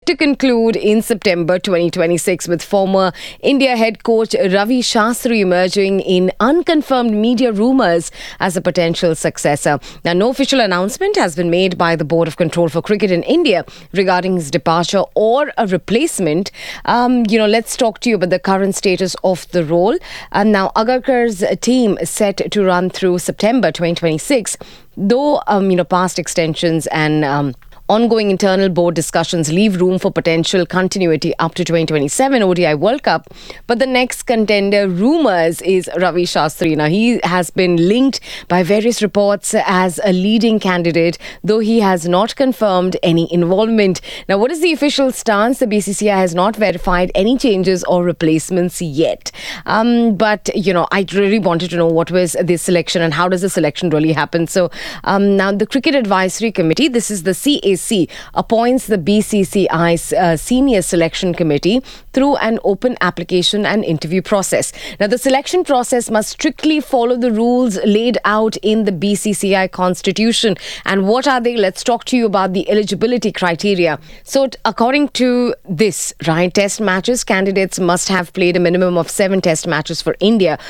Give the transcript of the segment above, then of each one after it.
to conclude in September 2026, with former India head coach Ravi Shastri emerging in unconfirmed media rumours as a potential successor. Now, no official announcement has been made by the Board of Control for Cricket in India regarding his departure or a replacement. Let's talk to you about the current status of the role. Now, Agarkar's team is set to run through September 2026, though past extensions and ongoing internal board discussions leave room for potential continuity up to 2027 ODI World Cup. But the next contender rumours is Ravi Shastri. Now, he has been linked by various reports as a leading candidate, though he has not confirmed any involvement. Now, what is the official stance? The BCCI has not verified any changes or replacements yet. But I really wanted to know what was this selection and how does the selection really happen. So now the Cricket Advisory Committee, this is the CAC, appoints the BCCI's Senior Selection Committee through an open application and interview process. Now, the selection process must strictly follow the rules laid out in the BCCI Constitution. And what are they? Let's talk to you about the eligibility criteria. So, according to this, test matches, candidates must have played a minimum of 7 test matches for India.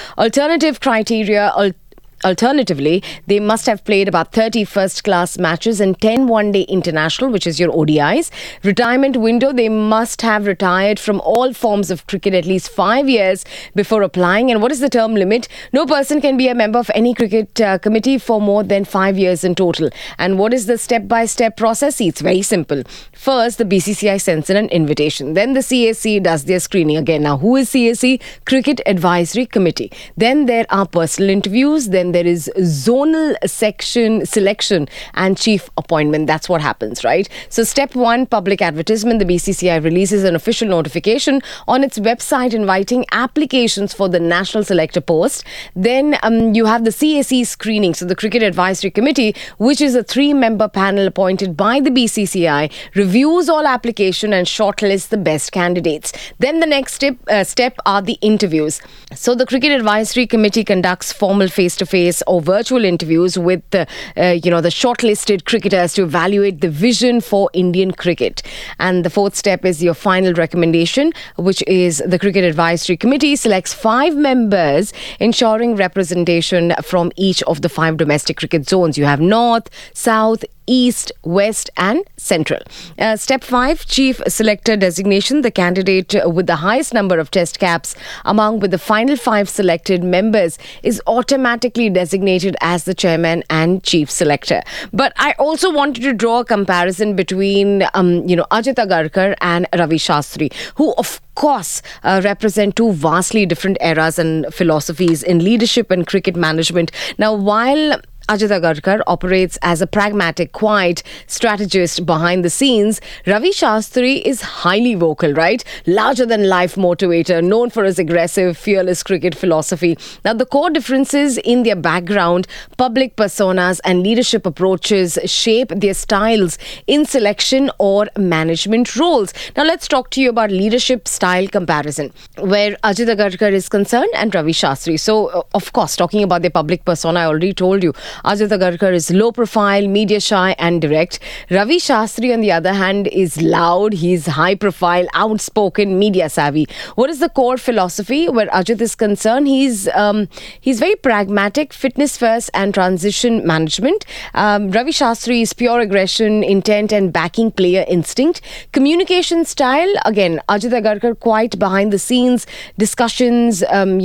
Alternatively, they must have played about 30 first-class matches and 10 one-day international, which is your ODIs. Retirement window, they must have retired from all forms of cricket at least 5 years before applying. And what is the term limit? No person can be a member of any cricket committee for more than 5 years in total. And what is the step-by-step process? It's very simple. First, the BCCI sends in an invitation. Then the CAC does their screening again. Now, who is CAC? Cricket Advisory Committee. Then there are personal interviews. Then there is zonal section selection and chief appointment. That's what happens, right? So step 1, public advertisement. The BCCI releases an official notification on its website inviting applications for the national selector post. Then you have the CAC screening. So the Cricket Advisory Committee, which is a 3-member panel appointed by the BCCI, reviews all application and shortlists the best candidates. Then the next step are the interviews. So the Cricket Advisory Committee conducts formal face-to-face or virtual interviews with the shortlisted cricketers to evaluate the vision for Indian cricket. And the 4th step is your final recommendation, which is the Cricket Advisory Committee selects 5 members, ensuring representation from each of the 5 domestic cricket zones. You have North, South, East, West and Central. Step 5, Chief Selector designation. The candidate with the highest number of test caps among with the final 5 selected members is automatically designated as the chairman and chief selector. But I also wanted to draw a comparison between Ajit Agarkar and Ravi Shastri, who of course represent 2 vastly different eras and philosophies in leadership and cricket management. Now, while Ajit Agarkar operates as a pragmatic, quiet strategist behind the scenes, Ravi Shastri is highly vocal, right? Larger-than-life motivator, known for his aggressive, fearless cricket philosophy. Now, the core differences in their background, public personas and leadership approaches shape their styles in selection or management roles. Now, let's talk to you about leadership style comparison, where Ajit Agarkar is concerned and Ravi Shastri. So, of course, talking about their public persona, I already told you, Ajit Agarkar is low profile, media shy and direct. Ravi Shastri, on the other hand, is loud. He's high profile, outspoken, media savvy. What is the core philosophy where Ajit is concerned? He's very pragmatic, fitness first and transition management. Ravi Shastri is pure aggression, intent and backing player instinct. Communication style, again, Ajit Agarkar quite behind the scenes, discussions,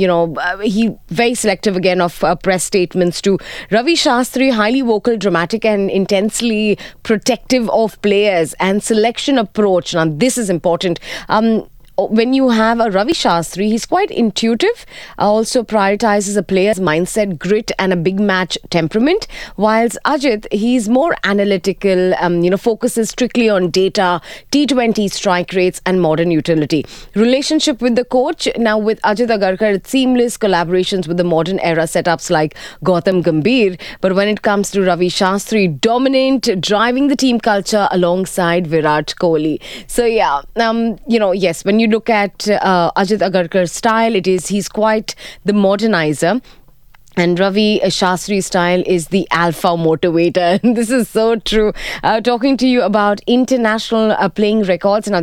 he very selective again of press statements too. Ravi Shastri, highly vocal, dramatic and intensely protective of players and selection approach. Now, this is important. When you have a Ravi Shastri, he's quite intuitive, also prioritizes a player's mindset, grit and a big match temperament. Whilst Ajit, he's more analytical, focuses strictly on data, T20 strike rates and modern utility. Relationship with the coach, now with Ajit Agarkar, it's seamless collaborations with the modern era setups like Gautam Gambhir. But when it comes to Ravi Shastri, dominant, driving the team culture alongside Virat Kohli. So yeah, yes, when you look at Ajit Agarkar's style, he's quite the modernizer. And Ravi Shastri's style is the alpha motivator. This is so true. Talking to you about international playing records. Now,